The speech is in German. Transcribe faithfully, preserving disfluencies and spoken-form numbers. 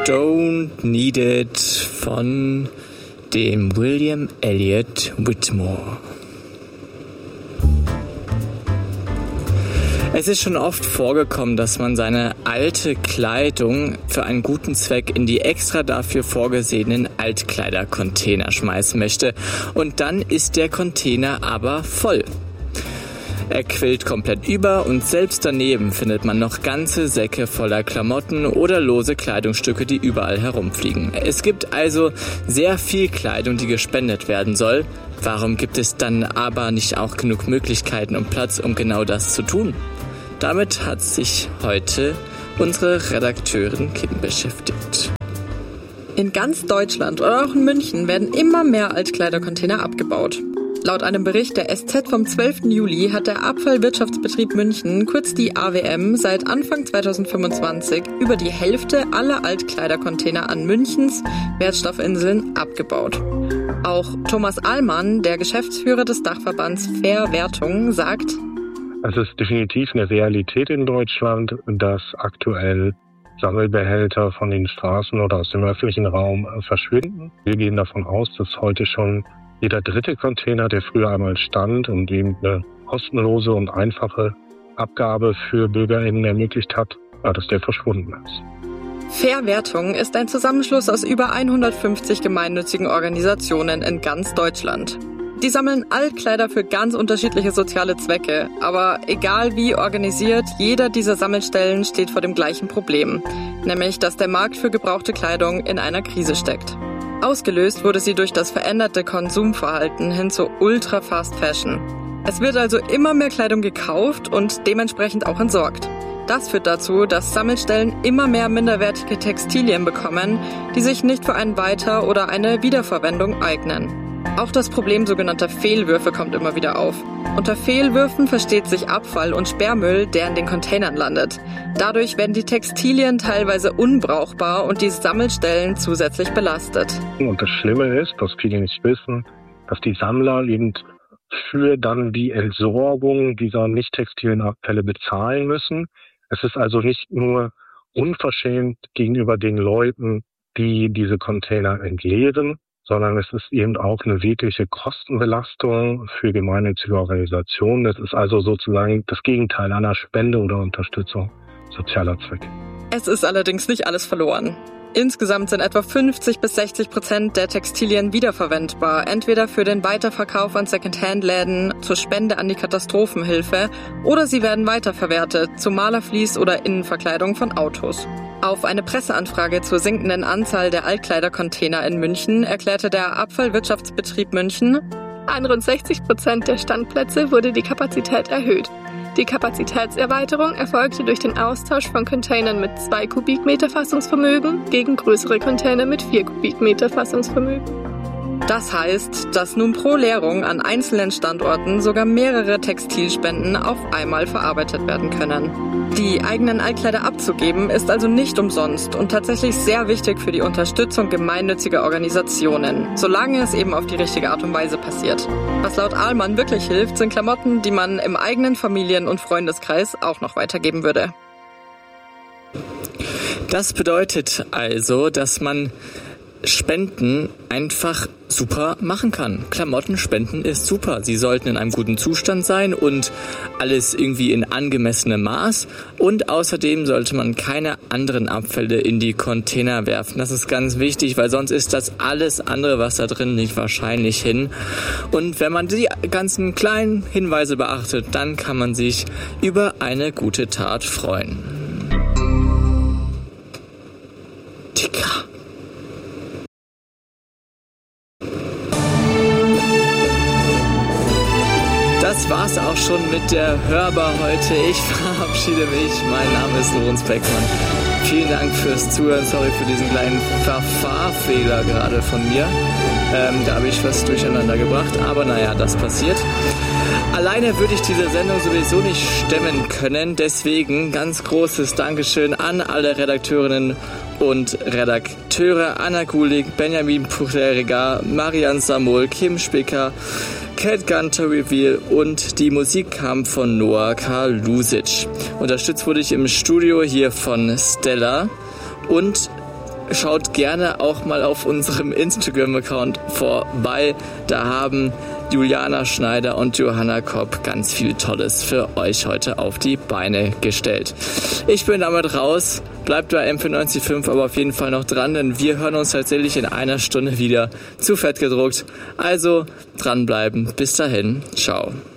Don't Need It von dem William Elliott Whitmore. Es ist schon oft vorgekommen, dass man seine alte Kleidung für einen guten Zweck in die extra dafür vorgesehenen Altkleidercontainer schmeißen möchte. Und dann ist der Container aber voll. Er quillt komplett über und selbst daneben findet man noch ganze Säcke voller Klamotten oder lose Kleidungsstücke, die überall herumfliegen. Es gibt also sehr viel Kleidung, die gespendet werden soll. Warum gibt es dann aber nicht auch genug Möglichkeiten und Platz, um genau das zu tun? Damit hat sich heute unsere Redakteurin Kim beschäftigt. In ganz Deutschland oder auch in München werden immer mehr Altkleidercontainer abgebaut. Laut einem Bericht der S Z vom zwölften Juli hat der Abfallwirtschaftsbetrieb München, kurz die A W M, seit Anfang zweitausendfünfundzwanzig über die Hälfte aller Altkleidercontainer an Münchens Wertstoffinseln abgebaut. Auch Thomas Ahlmann, der Geschäftsführer des Dachverbands Verwertung, sagt: Es ist definitiv eine Realität in Deutschland, dass aktuell Sammelbehälter von den Straßen oder aus dem öffentlichen Raum verschwinden. Wir gehen davon aus, dass heute schon jeder dritte Container, der früher einmal stand und eben eine kostenlose und einfache Abgabe für BürgerInnen ermöglicht hat, dass der verschwunden ist. Verwertung ist ein Zusammenschluss aus über hundertfünfzig gemeinnützigen Organisationen in ganz Deutschland. Die sammeln Altkleider für ganz unterschiedliche soziale Zwecke. Aber egal wie organisiert, jeder dieser Sammelstellen steht vor dem gleichen Problem. Nämlich, dass der Markt für gebrauchte Kleidung in einer Krise steckt. Ausgelöst wurde sie durch das veränderte Konsumverhalten hin zu Ultra-Fast Fashion. Es wird also immer mehr Kleidung gekauft und dementsprechend auch entsorgt. Das führt dazu, dass Sammelstellen immer mehr minderwertige Textilien bekommen, die sich nicht für einen Weiter- oder eine Wiederverwendung eignen. Auch das Problem sogenannter Fehlwürfe kommt immer wieder auf. Unter Fehlwürfen versteht sich Abfall und Sperrmüll, der in den Containern landet. Dadurch werden die Textilien teilweise unbrauchbar und die Sammelstellen zusätzlich belastet. Und das Schlimme ist, was viele nicht wissen, dass die Sammler eben für dann die Entsorgung dieser nicht textilen Abfälle bezahlen müssen. Es ist also nicht nur unverschämt gegenüber den Leuten, die diese Container entleeren, sondern es ist eben auch eine wirkliche Kostenbelastung für gemeinnützige Organisationen. Es ist also sozusagen das Gegenteil einer Spende oder Unterstützung sozialer Zwecke. Es ist allerdings nicht alles verloren. Insgesamt sind etwa fünfzig bis sechzig Prozent der Textilien wiederverwendbar, entweder für den Weiterverkauf an Secondhand-Läden, zur Spende an die Katastrophenhilfe oder sie werden weiterverwertet zu Malerflies oder Innenverkleidung von Autos. Auf eine Presseanfrage zur sinkenden Anzahl der Altkleidercontainer in München erklärte der Abfallwirtschaftsbetrieb München: An rund sechzig Prozent der Standplätze wurde die Kapazität erhöht. Die Kapazitätserweiterung erfolgte durch den Austausch von Containern mit zwei Kubikmeter Fassungsvermögen gegen größere Container mit vier Kubikmeter Fassungsvermögen. Das heißt, dass nun pro Leerung an einzelnen Standorten sogar mehrere Textilspenden auf einmal verarbeitet werden können. Die eigenen Altkleider abzugeben ist also nicht umsonst und tatsächlich sehr wichtig für die Unterstützung gemeinnütziger Organisationen, solange es eben auf die richtige Art und Weise passiert. Was laut Ahlmann wirklich hilft, sind Klamotten, die man im eigenen Familien- und Freundeskreis auch noch weitergeben würde. Das bedeutet also, dass man Spenden einfach super machen kann. Klamotten spenden ist super. Sie sollten in einem guten Zustand sein und alles irgendwie in angemessenem Maß. Und außerdem sollte man keine anderen Abfälle in die Container werfen. Das ist ganz wichtig, weil sonst ist das alles andere, was da drin liegt, wahrscheinlich hin. Und wenn man die ganzen kleinen Hinweise beachtet, dann kann man sich über eine gute Tat freuen. Dicker. Das war's auch schon mit der Hörbar heute. Ich verabschiede mich. Mein Name ist Lorenz Beckmann. Vielen Dank fürs Zuhören. Sorry für diesen kleinen Verfahrfehler gerade von mir. Ähm, da habe ich was durcheinander gebracht. Aber naja, das passiert. Alleine würde ich diese Sendung sowieso nicht stemmen können. Deswegen ganz großes Dankeschön an alle Redakteurinnen und Redakteure. Anna Gulig, Benjamin Puchler-Regar, Marian Samol, Kim Spicker, Cat Gunter Reveal und die Musik kam von Noah Kalusic. Unterstützt wurde ich im Studio hier von Stella und schaut gerne auch mal auf unserem Instagram-Account vorbei. Da haben Juliana Schneider und Johanna Kopp ganz viel Tolles für euch heute auf die Beine gestellt. Ich bin damit raus. Bleibt bei M vierundneunzig Komma fünf aber auf jeden Fall noch dran, denn wir hören uns tatsächlich in einer Stunde wieder zu Fett gedruckt. Also dranbleiben. Bis dahin. Ciao.